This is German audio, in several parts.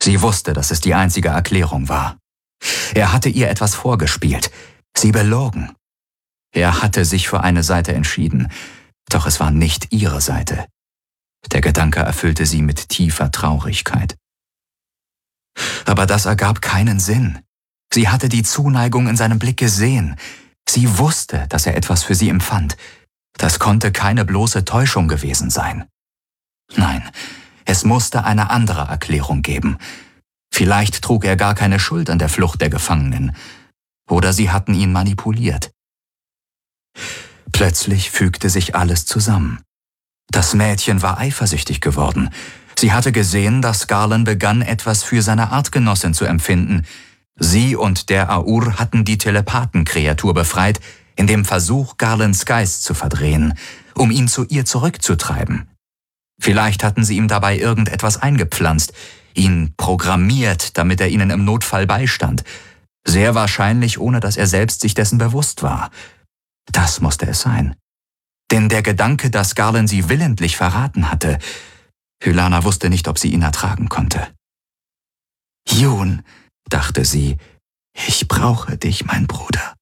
Sie wusste, dass es die einzige Erklärung war. Er hatte ihr etwas vorgespielt, sie belogen. Er hatte sich für eine Seite entschieden, doch es war nicht ihre Seite. Der Gedanke erfüllte sie mit tiefer Traurigkeit. Aber das ergab keinen Sinn. Sie hatte die Zuneigung in seinem Blick gesehen. Sie wusste, dass er etwas für sie empfand. Das konnte keine bloße Täuschung gewesen sein. Nein, es musste eine andere Erklärung geben. Vielleicht trug er gar keine Schuld an der Flucht der Gefangenen. Oder sie hatten ihn manipuliert. Plötzlich fügte sich alles zusammen. Das Mädchen war eifersüchtig geworden. Sie hatte gesehen, dass Garland begann, etwas für seine Artgenossin zu empfinden. Sie und der Aur hatten die Telepathenkreatur befreit, in dem Versuch, Garlands Geist zu verdrehen, um ihn zu ihr zurückzutreiben. Vielleicht hatten sie ihm dabei irgendetwas eingepflanzt, ihn programmiert, damit er ihnen im Notfall beistand. Sehr wahrscheinlich, ohne dass er selbst sich dessen bewusst war. Das musste es sein. Denn der Gedanke, dass Garland sie willentlich verraten hatte, Hyllana wusste nicht, ob sie ihn ertragen konnte. »Jun«, dachte sie, »ich brauche dich, mein Bruder.«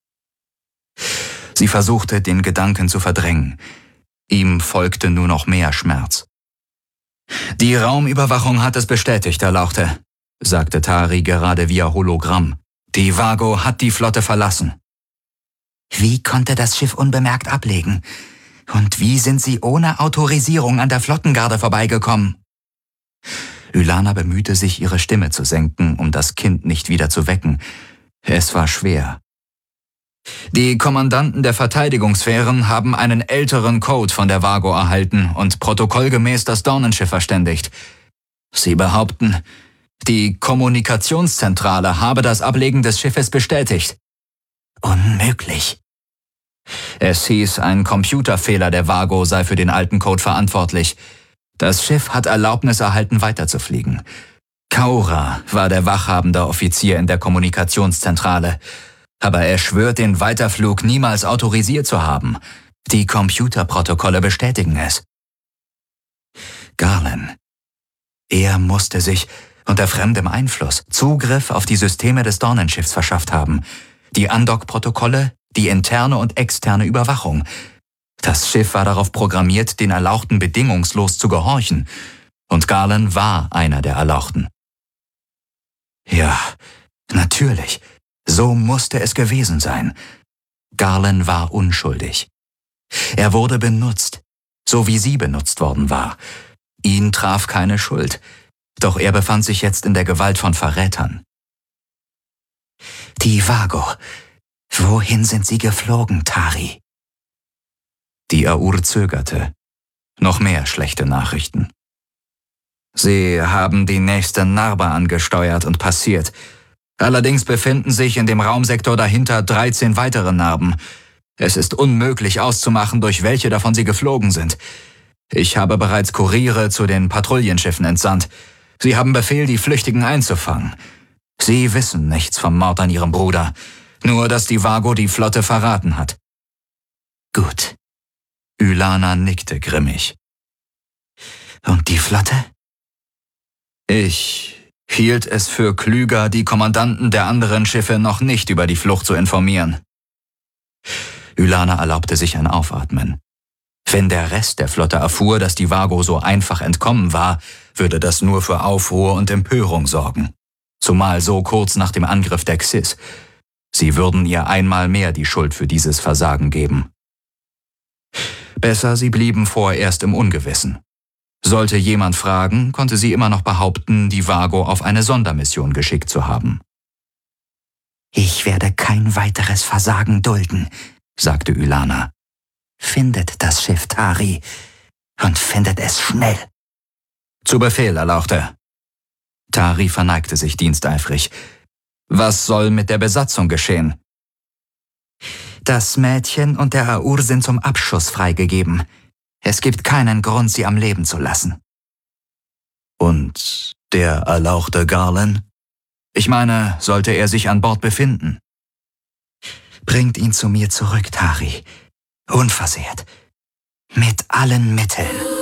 Sie versuchte, den Gedanken zu verdrängen. Ihm folgte nur noch mehr Schmerz. »Die Raumüberwachung hat es bestätigt, Erlauchte«, sagte Tari gerade via Hologramm. »Die Vago hat die Flotte verlassen.« »Wie konnte das Schiff unbemerkt ablegen? Und wie sind sie ohne Autorisierung an der Flottengarde vorbeigekommen?« Hyllana bemühte sich, ihre Stimme zu senken, um das Kind nicht wieder zu wecken. Es war schwer. »Die Kommandanten der Verteidigungssphären haben einen älteren Code von der Vago erhalten und protokollgemäß das Dornenschiff verständigt. Sie behaupten, die Kommunikationszentrale habe das Ablegen des Schiffes bestätigt.« »Unmöglich.« Es hieß, ein Computerfehler der Vago sei für den alten Code verantwortlich. Das Schiff hat Erlaubnis erhalten, weiterzufliegen. Kaura war der wachhabende Offizier in der Kommunikationszentrale. Aber er schwört, den Weiterflug niemals autorisiert zu haben. Die Computerprotokolle bestätigen es. Garland. Er musste sich unter fremdem Einfluss Zugriff auf die Systeme des Dornenschiffs verschafft haben. Die Andock-Protokolle, die interne und externe Überwachung. Das Schiff war darauf programmiert, den Erlauchten bedingungslos zu gehorchen. Und Garland war einer der Erlauchten. Ja, natürlich. So musste es gewesen sein. Garland war unschuldig. Er wurde benutzt, so wie sie benutzt worden war. Ihn traf keine Schuld, doch er befand sich jetzt in der Gewalt von Verrätern. »Die Vago, wohin sind sie geflogen, Tari?« Die Aur zögerte. Noch mehr schlechte Nachrichten. »Sie haben die nächste Narbe angesteuert und passiert. Allerdings befinden sich in dem Raumsektor dahinter 13 weitere Narben. Es ist unmöglich auszumachen, durch welche davon sie geflogen sind. Ich habe bereits Kuriere zu den Patrouillenschiffen entsandt. Sie haben Befehl, die Flüchtigen einzufangen. Sie wissen nichts vom Mord an ihrem Bruder, nur dass die Vago die Flotte verraten hat.« »Gut.« Hyllana nickte grimmig. »Und die Flotte?« »Ich hielt es für klüger, die Kommandanten der anderen Schiffe noch nicht über die Flucht zu informieren.« Hyllana erlaubte sich ein Aufatmen. Wenn der Rest der Flotte erfuhr, dass die Vago so einfach entkommen war, würde das nur für Aufruhr und Empörung sorgen. Zumal so kurz nach dem Angriff der Xys. Sie würden ihr einmal mehr die Schuld für dieses Versagen geben. Besser, sie blieben vorerst im Ungewissen. Sollte jemand fragen, konnte sie immer noch behaupten, die Vago auf eine Sondermission geschickt zu haben. »Ich werde kein weiteres Versagen dulden«, sagte Hyllana. »Findet das Schiff Tari und findet es schnell.« »Zu Befehl, Erlauchte.« Tari verneigte sich diensteifrig. »Was soll mit der Besatzung geschehen?« »Das Mädchen und der Aur sind zum Abschuss freigegeben. Es gibt keinen Grund, sie am Leben zu lassen.« »Und der Erlauchte Garland? Ich meine, sollte er sich an Bord befinden?« »Bringt ihn zu mir zurück, Tari. Unversehrt. Mit allen Mitteln.«